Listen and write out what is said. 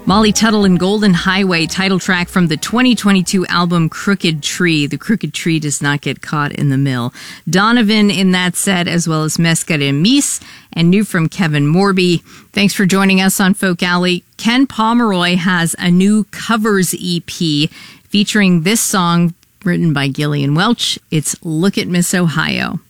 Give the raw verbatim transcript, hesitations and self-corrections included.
Molly Tuttle and Golden Highway, title track from the twenty twenty-two album Crooked Tree. The crooked tree does not get caught in the mill. Donovan in that set, as well as Mescaremis, and new from Kevin Morby. Thanks for joining us on Folk Alley. Ken Pomeroy has a new covers E P featuring this song written by Gillian Welch. It's Look at Miss Ohio.